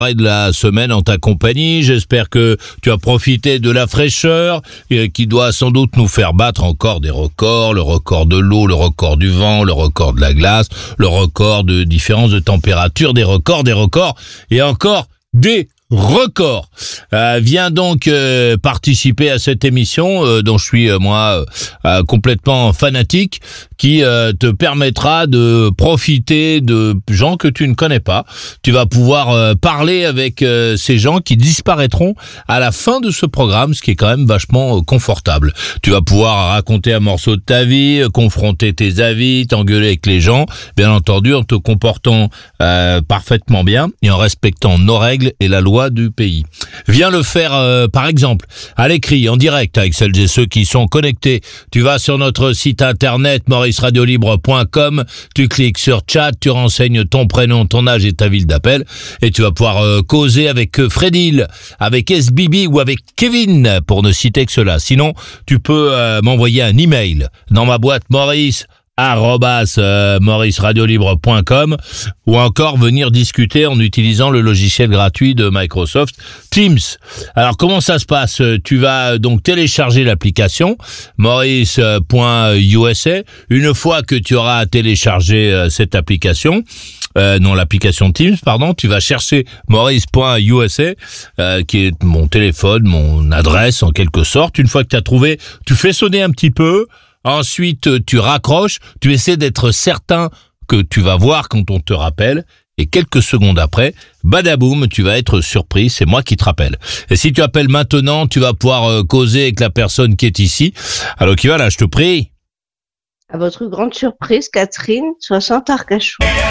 de la semaine en ta compagnie. J'espère que tu as profité de la fraîcheur qui doit sans doute nous faire battre encore des records, le record de l'eau, le record du vent, le record de la glace, le record de différence de température, des records et encore des records. Viens donc participer à cette émission dont je suis moi complètement fanatique, qui te permettra de profiter de gens que tu ne connais pas. Tu vas pouvoir parler avec ces gens qui disparaîtront à la fin de ce programme, ce qui est quand même vachement confortable. Tu vas pouvoir raconter un morceau de ta vie, confronter tes avis, t'engueuler avec les gens, bien entendu en te comportant parfaitement bien et en respectant nos règles et la loi du pays. Viens le faire par exemple à l'écrit, en direct, avec celles et ceux qui sont connectés. Tu vas sur notre site internet mauriceradiolibre.com, tu cliques sur chat, tu renseignes ton prénom, ton âge et ta ville d'appel, et tu vas pouvoir causer avec Fredil, avec SBB ou avec Kevin, pour ne citer que cela. Sinon, tu peux m'envoyer un email dans ma boîte mauriceradiolibre.com ou encore venir discuter en utilisant le logiciel gratuit de Microsoft Teams. Alors comment ça se passe? Tu vas donc télécharger l'application maurice.usa. Une fois que tu auras téléchargé cette application, l'application Teams, tu vas chercher maurice.usa, qui est mon téléphone, mon adresse en quelque sorte. Une fois que tu as trouvé, tu fais sonner un petit peu. Ensuite, tu raccroches, tu essaies d'être certain que tu vas voir quand on te rappelle, et quelques secondes après, badaboum, tu vas être surpris, c'est moi qui te rappelle. Et si tu appelles maintenant, tu vas pouvoir causer avec la personne qui est ici. Alors qui va là, je te prie. À votre grande surprise, Catherine, 60 Arcachon.